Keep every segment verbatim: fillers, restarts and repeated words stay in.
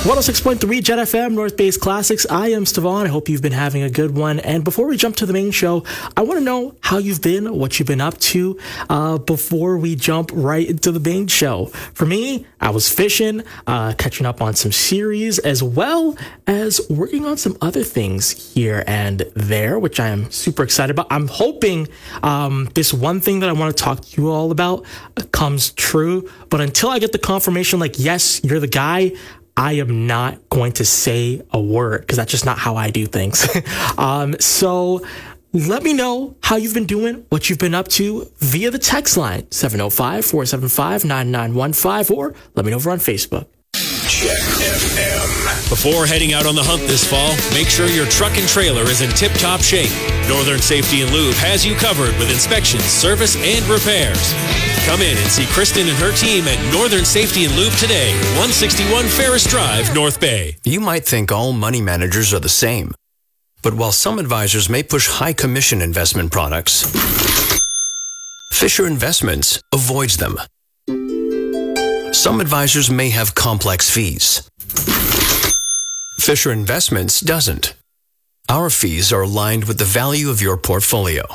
one oh six point three Jet F M, North Bay's Classics. I am Stavon. I hope you've been having a good one. And before we jump to the main show, I want to know how you've been, what you've been up to uh, before we jump right into the main show. For me, I was fishing, uh, catching up on some series, as well as working on some other things here and there, which I am super excited about. I'm hoping um, this one thing that I want to talk to you all about comes true. But until I get the confirmation, like, yes, you're the guy, I am not going to say a word because that's just not how I do things. um, so let me know how you've been doing, what you've been up to via the text line, seven oh five, four seven five, nine nine one five, or let me know over on Facebook. Jet F M. Before heading out on the hunt this fall, make sure your truck and trailer is in tip-top shape. Northern Safety and Lube has you covered with inspections, service, and repairs. Come in and see Kristen and her team at Northern Safety and Lube today, one sixty-one Ferris Drive, North Bay. You might think all money managers are the same. But while some advisors may push high commission investment products, Fisher Investments avoids them. Some advisors may have complex fees. Fisher Investments doesn't. Our fees are aligned with the value of your portfolio.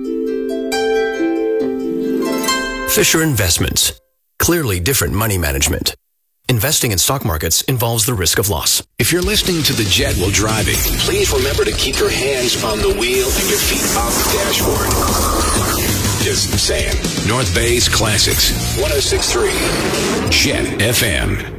Fisher Investments. Clearly different money management. Investing in stock markets involves the risk of loss. If you're listening to the Jet while driving, please remember to keep your hands on the wheel and your feet off the dashboard. Just saying. North Bay's Classics, one oh six point three Jet F M.